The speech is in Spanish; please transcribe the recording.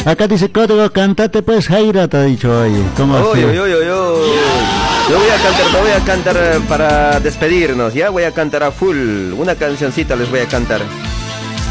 Acá dice código, cantate pues Jaira, te ha dicho, oye, ¿cómo así? Yo voy a cantar para despedirnos, ya voy a cantar a full, una cancioncita les voy a cantar.